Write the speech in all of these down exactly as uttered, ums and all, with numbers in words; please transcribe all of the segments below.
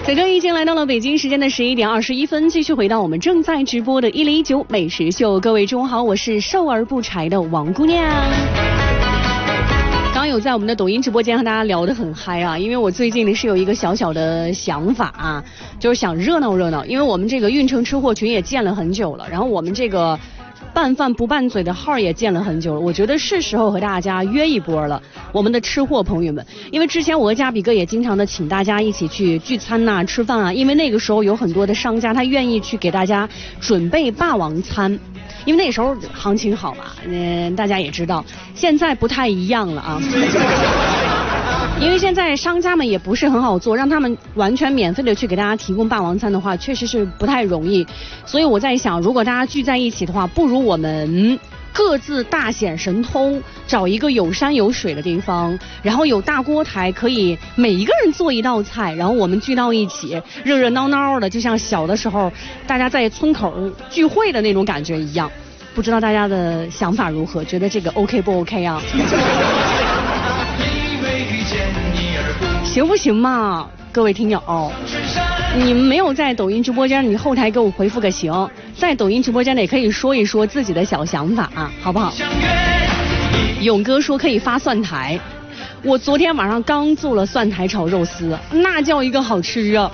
此刻已经来到了北京时间的十一点二十一分，继续回到我们正在直播的一零一九美食秀。各位中午好，我是瘦而不柴的王姑娘。刚有在我们的抖音直播间和大家聊得很嗨啊，因为我最近呢是有一个小小的想法啊，就是想热闹热闹，因为我们这个运城吃货群也建了很久了，然后我们这个拌饭不拌嘴的号也建了很久了，我觉得是时候和大家约一波了，我们的吃货朋友们。因为之前我和加比哥也经常的请大家一起去聚餐呐、啊、吃饭啊，因为那个时候有很多的商家他愿意去给大家准备霸王餐，因为那时候行情好嘛，嗯，大家也知道，现在不太一样了啊。因为现在商家们也不是很好做，让他们完全免费的去给大家提供霸王餐的话，确实是不太容易。所以我在想，如果大家聚在一起的话，不如我们各自大显神通，找一个有山有水的地方，然后有大锅台，可以每一个人做一道菜，然后我们聚到一起，热热闹闹的，就像小的时候大家在村口聚会的那种感觉一样。不知道大家的想法如何？觉得这个 OK 不 OK 啊？行不行嘛，各位听友，你们没有在抖音直播间，你后台给我回复个行，在抖音直播间里也可以说一说自己的小想法啊，好不好？勇哥说可以发蒜苔，我昨天晚上刚做了蒜苔炒肉丝，那叫一个好吃啊。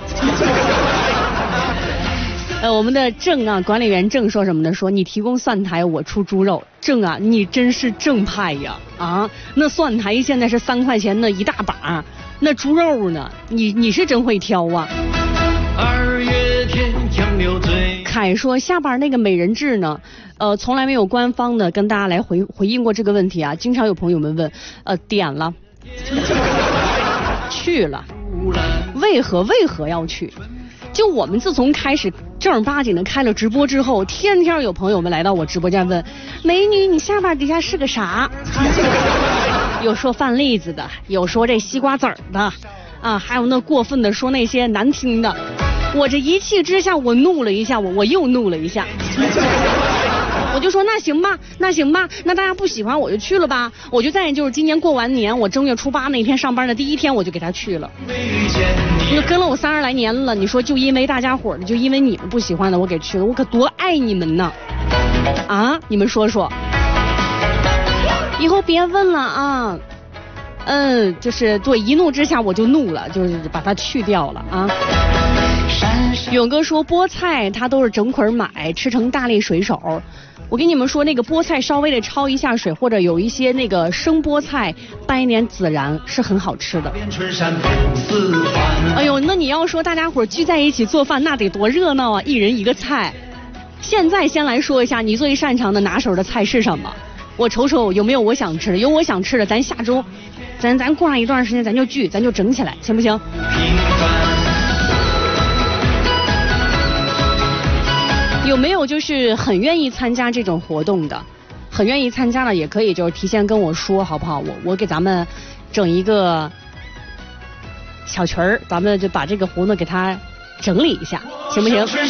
呃，我们的郑啊，管理员郑说什么呢？说你提供蒜苔，我出猪肉。郑啊，你真是正派呀！啊，那蒜苔现在是三块钱的一大把，那猪肉呢？你你是真会挑啊！二月天杨柳醉。凯说下边那个美人痣呢？呃，从来没有官方的跟大家来回回应过这个问题啊。经常有朋友们问，呃，点了，去了，为何为何要去？就我们自从开始正儿八经的开了直播之后，天天有朋友们来到我直播间问，美女你下巴底下是个啥？有说饭粒子的，有说这西瓜籽儿的啊，还有那过分的说那些难听的。我这一气之下，我怒了一下，我我又怒了一下。我就说那行吧，那行吧，那大家不喜欢我就去了吧，我就在就是今年过完年，我正月初八那天上班的第一天，我就给他去了。那跟了我三十来年了，你说就因为大家伙的，就因为你们不喜欢的，我给去了，我可多爱你们呢！啊，你们说说，以后别问了啊。嗯，就是对，一怒之下我就怒了，就是把它去掉了啊。勇哥说菠菜他都是整捆买，吃成大力水手。我跟你们说，那个菠菜稍微的焯一下水，或者有一些那个生菠菜拌一点孜然是很好吃的。哎呦，那你要说大家伙聚在一起做饭，那得多热闹啊，一人一个菜。现在先来说一下你最擅长的拿手的菜是什么，我瞅瞅有没有我想吃的，有我想吃的咱下周咱咱过上一段时间咱就聚，咱就整起来，行不行？有没有就是很愿意参加这种活动的，很愿意参加的也可以就是提前跟我说好不好，我我给咱们整一个小群儿，咱们就把这个活动给它整理一下，行不行？